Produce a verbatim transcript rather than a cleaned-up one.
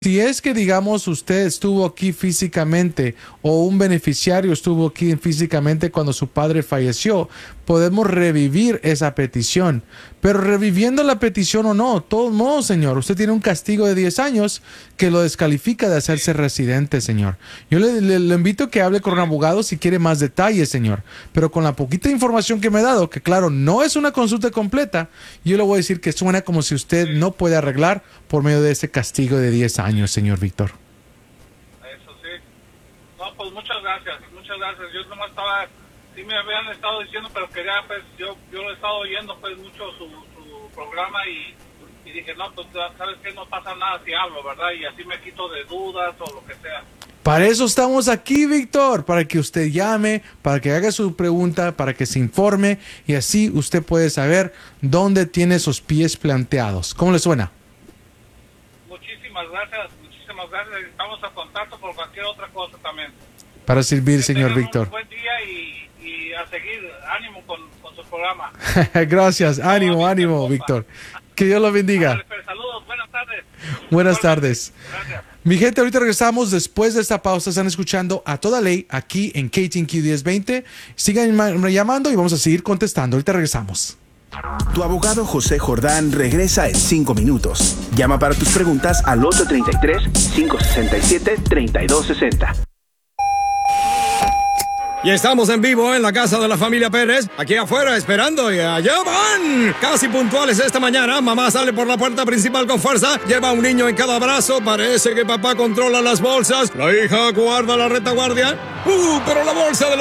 Si es que, digamos, usted estuvo aquí físicamente o un beneficiario estuvo aquí físicamente cuando su padre falleció, podemos revivir esa petición. Pero reviviendo la petición o no, de todos modos, señor, usted tiene un castigo de diez años que lo descalifica de hacerse residente, señor. Yo le, le, le invito a que hable con un abogado si quiere más detalles, señor. Pero con la poquita información que me ha dado, que claro, no es una consulta completa, yo le voy a decir que suena como si usted no puede arreglar por medio de ese castigo de diez años, señor Víctor. Eso sí. No, pues muchas gracias, muchas gracias. Yo nomás estaba, sí me habían estado diciendo, pero quería, pues, yo, yo lo he estado oyendo, pues, mucho su, su programa y, y dije, no, pues, ¿sabes qué? No pasa nada si hablo, ¿verdad? Y así me quito de dudas o lo que sea. Para eso estamos aquí, Víctor, para que usted llame, para que haga su pregunta, para que se informe y así usted puede saber dónde tiene sus pies planteados. ¿Cómo le suena? Muchísimas gracias, muchísimas gracias. Estamos a contacto por cualquier otra cosa también. Para servir, Que señor tengan Víctor. Un buen día y, y a seguir, ánimo con, con su programa. Gracias, ánimo, ánimo, Víctor. Que Dios lo bendiga. Vale, pues, saludos, buenas tardes. Buenas tardes. Gracias. Mi gente, ahorita regresamos después de esta pausa. Están escuchando A Toda Ley aquí en K T N Q diez veinte. Sigan llamando y vamos a seguir contestando. Ahorita regresamos. Tu abogado José Jordán regresa en cinco minutos. Llama para tus preguntas al ocho tres tres, cinco seis siete, tres dos seis cero. Y estamos en vivo en la casa de la familia Pérez, aquí afuera esperando y allá van. Casi puntuales esta mañana, mamá sale por la puerta principal con fuerza, lleva un niño en cada brazo, parece que papá controla las bolsas, la hija guarda la retaguardia, uh, pero la bolsa de los